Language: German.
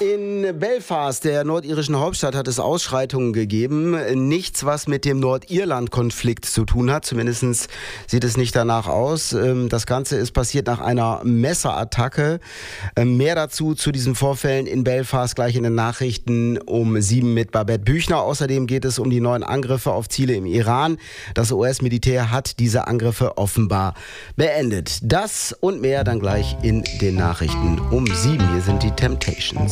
In Belfast, der nordirischen Hauptstadt, hat es Ausschreitungen gegeben. Nichts, was mit dem Nordirland-Konflikt zu tun hat. Zumindest sieht es nicht danach aus. Das Ganze ist passiert nach einer Messerattacke. Mehr dazu zu diesen Vorfällen in Belfast gleich in den Nachrichten um 7 mit Babette Büchner. Außerdem geht es um die neuen Angriffe auf Ziele im Iran. Das US-Militär hat diese Angriffe offenbar beendet. Das und mehr dann gleich in den Nachrichten um 7. Hier sind die Temptations.